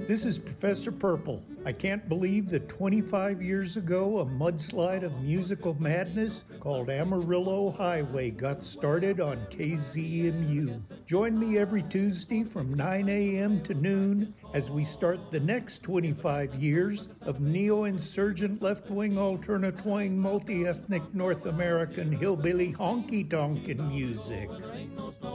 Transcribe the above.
This is Professor Purple. I can't believe that 25 years ago, a mudslide of musical madness called Amarillo Highway got started on KZMU. Join me every Tuesday from 9 a.m. to noon as we start the next 25 years of neo-insurgent left-wing alternate-wing multi-ethnic North American hillbilly honky-tonkin' music.